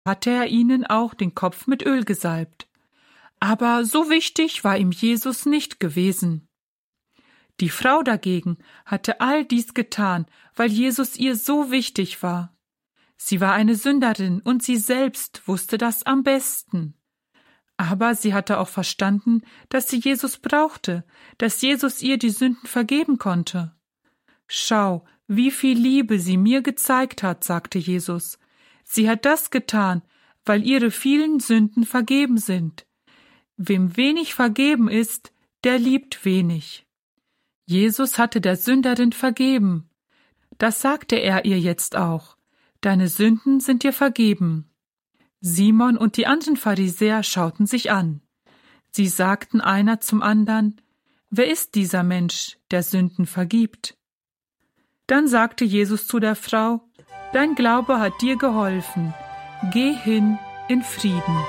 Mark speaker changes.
Speaker 1: hatte er ihnen auch den Kopf mit Öl gesalbt. Aber so wichtig war ihm Jesus nicht gewesen. Die Frau dagegen hatte all dies getan, weil Jesus ihr so wichtig war. Sie war eine Sünderin und sie selbst wusste das am besten. Aber sie hatte auch verstanden, dass sie Jesus brauchte, dass Jesus ihr die Sünden vergeben konnte. »Schau, wie viel Liebe sie mir gezeigt hat«, sagte Jesus. »Sie hat das getan, weil ihre vielen Sünden vergeben sind. Wem wenig vergeben ist, der liebt wenig.« Jesus hatte der Sünderin vergeben. Das sagte er ihr jetzt auch. »Deine Sünden sind dir vergeben.« Simon und die anderen Pharisäer schauten sich an. Sie sagten einer zum andern: »Wer ist dieser Mensch, der Sünden vergibt?« Dann sagte Jesus zu der Frau: »Dein Glaube hat dir geholfen. Geh hin in Frieden.«